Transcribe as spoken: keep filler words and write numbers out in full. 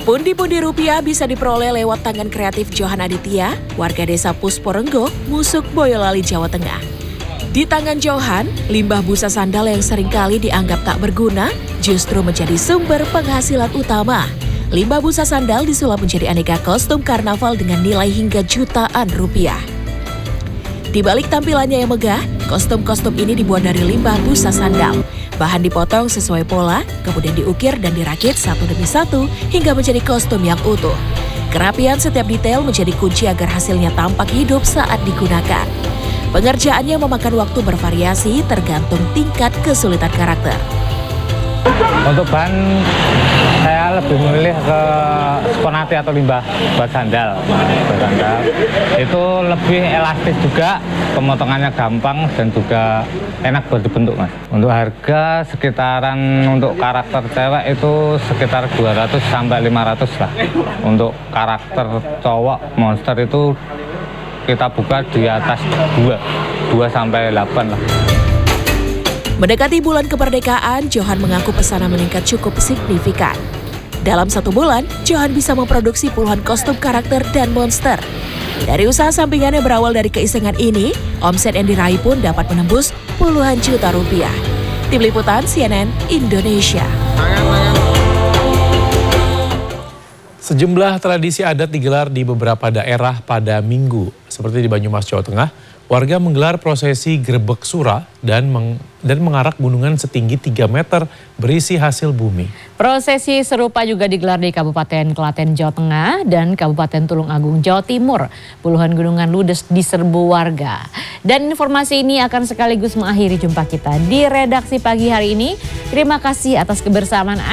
Pundi-pundi rupiah bisa diperoleh lewat tangan kreatif Johan Aditya, warga desa Pusporenggo, Musuk, Boyolali, Jawa Tengah. Di tangan Johan, limbah busa sandal yang seringkali dianggap tak berguna justru menjadi sumber penghasilan utama. Limbah busa sandal disulap menjadi aneka kostum karnaval dengan nilai hingga jutaan rupiah. Di balik tampilannya yang megah, kostum-kostum ini dibuat dari limbah busa sandal. Bahan dipotong sesuai pola, kemudian diukir dan dirakit satu demi satu hingga menjadi kostum yang utuh. Kerapian setiap detail menjadi kunci agar hasilnya tampak hidup saat digunakan. Pengerjaannya memakan waktu bervariasi tergantung tingkat kesulitan karakter. Untuk bahan, saya lebih memilih ke sponati atau limbah buat sandal. Buat sandal. Itu lebih elastis juga, pemotongannya gampang dan juga enak buat dibentuk, Mas. Untuk harga sekitaran untuk karakter cewek itu sekitar dua ratus sampai lima ratus lah. Untuk karakter cowok monster itu kita buka di atas dua sampai delapan lah. Mendekati bulan kemerdekaan, Johan mengaku pesanan meningkat cukup signifikan. Dalam satu bulan, Johan bisa memproduksi puluhan kostum karakter dan monster. Dari usaha sampingan yang berawal dari keisengan ini, omset yang diraih pun dapat menembus puluhan juta rupiah. Tim Liputan C N N Indonesia. Sejumlah tradisi adat digelar di beberapa daerah pada Minggu. Seperti di Banyumas, Jawa Tengah, warga menggelar prosesi grebek sura dan, meng, dan mengarak gunungan setinggi tiga meter berisi hasil bumi. Prosesi serupa juga digelar di Kabupaten Klaten, Jawa Tengah dan Kabupaten Tulung Agung, Jawa Timur. Puluhan gunungan ludes diserbu warga. Dan informasi ini akan sekaligus mengakhiri jumpa kita di redaksi pagi hari ini. Terima kasih atas kebersamaan